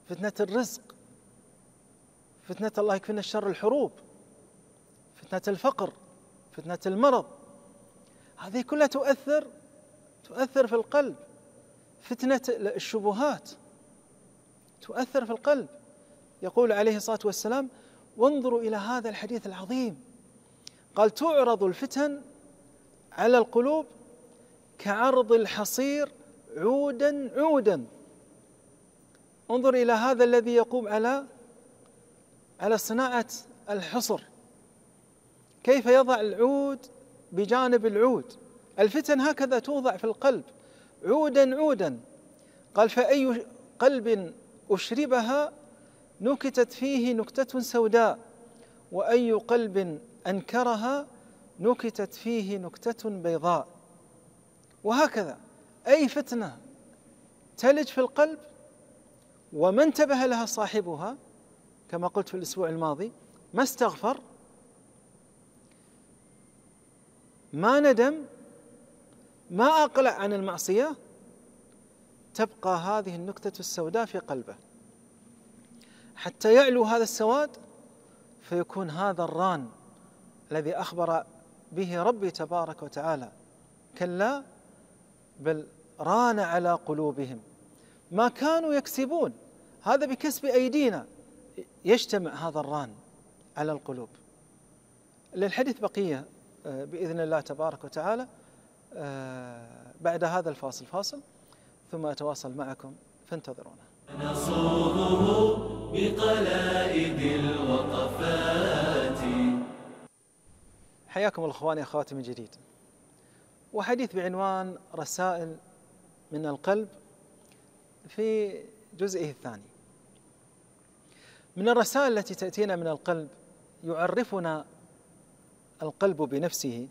فتنة الرزق، فتنة الله يكفينا الشر الحروب، فتنة الفقر، فتنة المرض، هذه كلها تؤثر في القلب. فتنة الشبهات تؤثر في القلب. يقول عليه الصلاة والسلام: وانظروا إلى هذا الحديث العظيم، قال: تعرض الفتن على القلوب كعرض الحصير عودا عودا. انظر إلى هذا الذي يقوم على صناعة الحصر، كيف يضع العود بجانب العود. الفتن هكذا توضع في القلب عودا عودا. قال: فأي قلب أشربها نكتت فيه نكتة سوداء، وأي قلب أنكرها نكتت فيه نكتة بيضاء. وهكذا أي فتنة تلج في القلب وما انتبه لها صاحبها، كما قلت في الأسبوع الماضي، ما استغفر، ما ندم، ما أقلع عن المعصية، تبقى هذه النكتة السوداء في قلبه حتى يعلو هذا السواد، فيكون هذا الران الذي أخبر به ربي تبارك وتعالى: كلا بل ران على قلوبهم ما كانوا يكسبون. هذا بكسب أيدينا يجتمع هذا الران على القلوب. للحديث بقية بإذن الله تبارك وتعالى بعد هذا الفاصل، فاصل ثم أتواصل معكم، فانتظرونا. نصوغه بقلائد الوقفات. حياكم الله اخواني اخواتي من جديد، وحديث بعنوان رسائل من القلب في جزئه الثاني. من الرسائل التي تأتينا من القلب يعرفنا القلب بنفسه.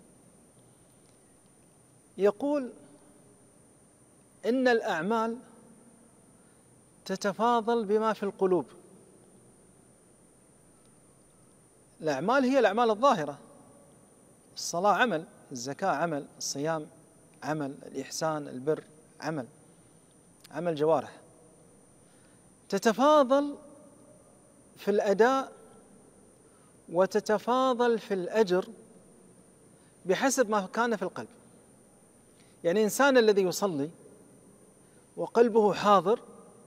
يقول: إن الأعمال تتفاضل بما في القلوب. الأعمال هي الأعمال الظاهرة، الصلاة عمل، الزكاة عمل، الصيام عمل، الإحسان البر عمل جوارح. تتفاضل في الأداء وتتفاضل في الأجر بحسب ما كان في القلب. يعني الإنسان الذي يصلي وقلبه حاضر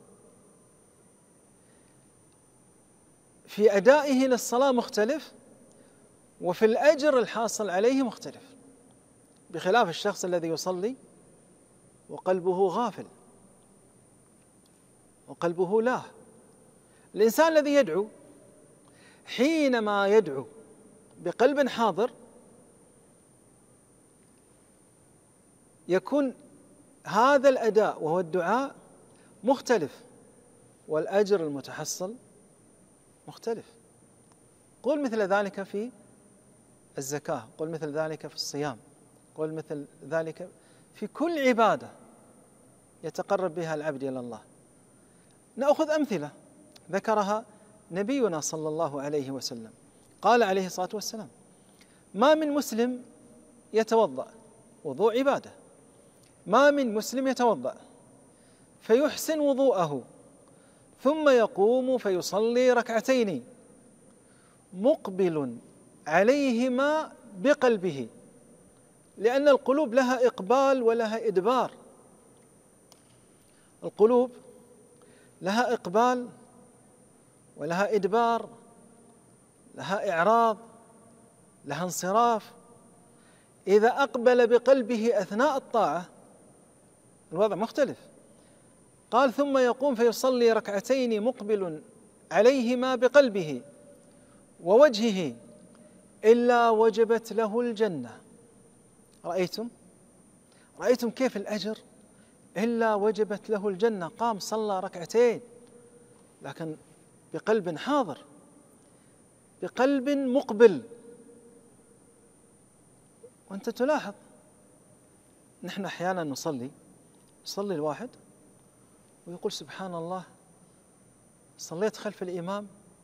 في أدائه للصلاة مختلف، وفي الأجر الحاصل عليه مختلف، بخلاف الشخص الذي يصلي وقلبه غافل وقلبه لاهٍ. الإنسان الذي يدعو حينما يدعو بقلب حاضر يكون هذا الأداء وهو الدعاء مختلف، والأجر المتحصل مختلف. قل مثل ذلك في الزكاة، قل مثل ذلك في الصيام، قل مثل ذلك في كل عبادة يتقرب بها العبد إلى الله. نأخذ أمثلة ذكرها نبينا صلى الله عليه وسلم. قال عليه الصلاة والسلام: ما من مسلم يتوضأ، وضوء عبادة، ما من مسلم يتوضأ فيحسن وضوءه ثم يقوم فيصلي ركعتين مقبل عليهما بقلبه، لأن القلوب لها إقبال ولها إدبار. القلوب لها إقبال ولها إدبار، لها إعراض، لها انصراف. إذا أقبل بقلبه أثناء الطاعة الوضع مختلف. قال: ثم يقوم فيصلي ركعتين مقبل عليهما بقلبه ووجهه إلا وجبت له الجنة. رأيتم كيف الأجر؟ إلا وجبت له الجنة. قام صلى ركعتين لكن بقلب حاضر، بقلب مقبل. وأنت تلاحظ نحن أحيانا نصلي الواحد ويقول: سبحان الله، صليت خلف الإمام،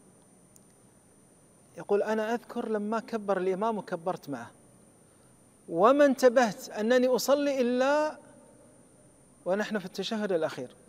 يقول: أنا أذكر لما كبر الإمام وكبرت معه، وما انتبهت أنني أصلي إلا ونحن في التشهد الأخير.